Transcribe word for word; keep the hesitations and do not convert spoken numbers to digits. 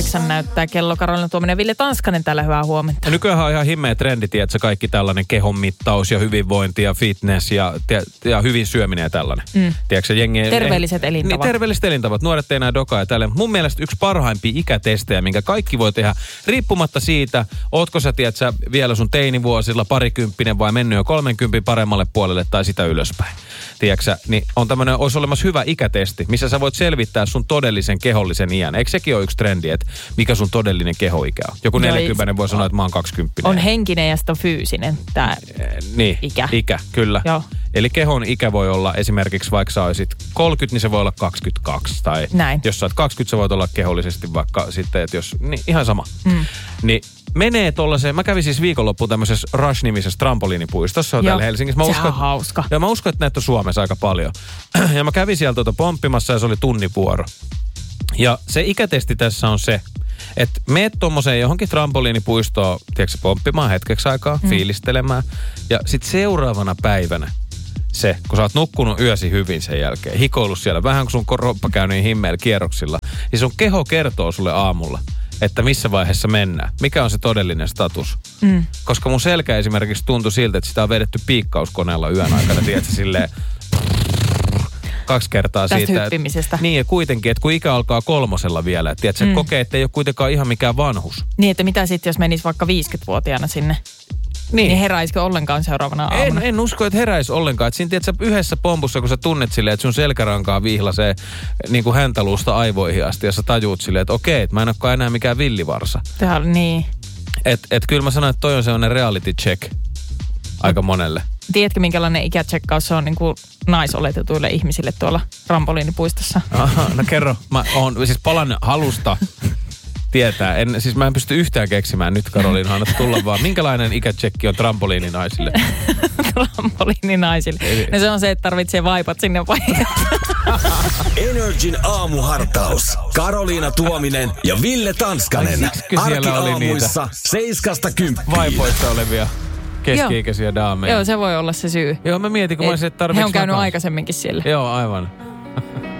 näyttää kello. Karoliina Tuominen ja Ville Tanskanen täällä, hyvää huomenta. Ja nykyään on ihan himmeä trendi, tiedätkö, kaikki tällainen kehonmittaus ja hyvinvointi ja fitness ja, ja hyvin syöminen ja tällainen. Mm. Tiedätkö, jengi, terveelliset elintavat. Niin, terveelliset elintavat. Nuoret ei enää dokaa ja tälle. Mun mielestä yksi parhaimpia ikätestejä, minkä kaikki voi tehdä, riippumatta siitä, ootko sä, tiedätkö, vielä sun teinivuosilla parikymppinen vai mennyt jo kolmenkympin paremmalle puolelle tai sitä ylöspäin. Tiedätkö, niin on tämmöinen, olisi olemassa hyvä ikätesti, missä sä voit selvittää sun todellisen kehollisen iän. Eikö sekin ole yksi trendi, että mikä sun todellinen kehoikä on? Joku neljäkymmentä voi sanoa, että mä oon kaksikymmentä. On henkinen ja sitten on fyysinen tämä niin, ikä. ikä, kyllä. Joo. Eli kehon ikä voi olla esimerkiksi, vaikka sä olisit kolmekymmentä, niin se voi olla kaksikymmentäkaksi. Tai näin. Jos sä oot kaksikymmentä, se voit olla kehollisesti vaikka sitten, että jos, niin ihan sama. Mm. Niin menee tollaiseen, mä kävin siis viikonloppuun tämmöisessä Rush-nimisessä trampoliinipuistossa on täällä Helsingissä. Mä sehän uskon, on hauska. Ja mä uskon, että näitä on Suomessa aika paljon. Ja mä kävin sieltä tuota pomppimassa ja se oli tunnivuoro. Ja se ikätesti tässä on se, että meet tommoseen johonkin trampoliinipuistoon, tiedätkö, pomppimaan hetkeksi aikaa, mm. fiilistelemään. Ja sit seuraavana päivänä se, kun sä oot nukkunut yösi hyvin sen jälkeen, hikoillut siellä, vähän kun sun kroppa käy niin himmeillä kierroksilla, niin sun keho kertoo sulle aamulla, että missä vaiheessa mennään. Mikä on se todellinen status. Mm. Koska mun selkä esimerkiksi tuntui siltä, että sitä on vedetty piikkauskoneella yön aikana, tiedätkö, silleen kaksi kertaa tästä siitä. hyppimisestä. Että, niin ja kuitenkin, että kun ikä alkaa kolmosella vielä, että tiedätkö, mm. kokee, että ei ole kuitenkaan ihan mikään vanhus. Niin, että mitä sitten, jos menisi vaikka viisikymmentävuotiaana sinne? Niin. Niin heräisikö ollenkaan seuraavana aamuna? En, en usko, että heräisi ollenkaan. Että siinä tiedätkö, yhdessä pompussa, kun sä tunnet silleen, että sun selkärankaa vihlasee niin kuin häntäluusta aivoihin asti, ja sä tajuut silleen, että okei, että mä en olekaan enää mikään villivarsa. Tämä on niin. Että et kyllä mä sanon, että toi on sellainen reality check aika monelle. Tiedätkö, minkälainen ikätsekkaus se on niin kuin naisoletetuille ihmisille tuolla trampoliinipuistossa? Aha, no kerro. Mä oon siis palan halusta tietää. En, siis mä en pysty yhtään keksimään nyt, Karoliina, anna tulla vaan. Minkälainen ikätsekki on trampoliininaisille? Trampoliininaisille. No se on se, että tarvitsee vaipat sinne paikalle. Energin aamuhartaus. Karoliina Tuominen ja Ville Tanskanen. Arkiaamuissa seiskasta kymppiin. Vaipoissa olevia keski-ikäisiä daameja. Joo, se voi olla se syy. Joo, mä mietin, kun mä olisin, että tarvitsen... He on käynyt aikaisemminkin siellä. Joo, aivan.